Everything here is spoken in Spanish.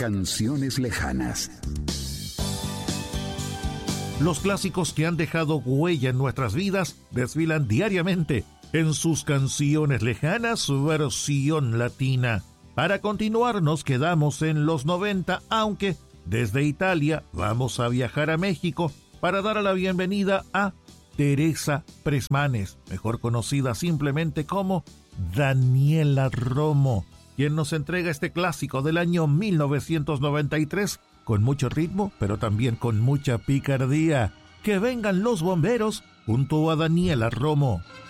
Canciones lejanas. Los clásicos que han dejado huella en nuestras vidas desfilan diariamente en sus canciones lejanas versión latina. Para continuar nos quedamos en los 90, aunque desde Italia vamos a viajar a México para dar la bienvenida a Teresa Presmanes, mejor conocida simplemente como Daniela Romo, quien nos entrega este clásico del año 1993 con mucho ritmo, pero también con mucha picardía. Que vengan los bomberos junto a Daniela Romo.